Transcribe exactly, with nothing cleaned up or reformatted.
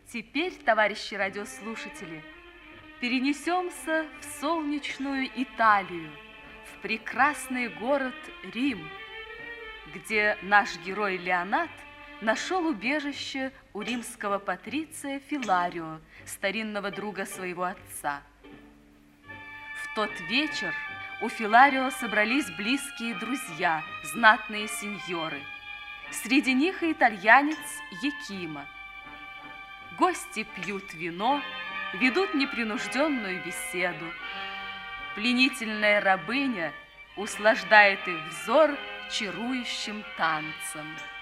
Теперь, товарищи радиослушатели, перенесемся в солнечную Италию, в прекрасный город Рим, где наш герой Леонат нашел убежище у римского патриция Филарио, старинного друга своего отца. В тот вечер у Филарио собрались близкие друзья, знатные сеньоры. Среди них и итальянец Якима. Гости пьют вино, ведут непринужденную беседу. Пленительная рабыня услаждает их взор чарующим танцем.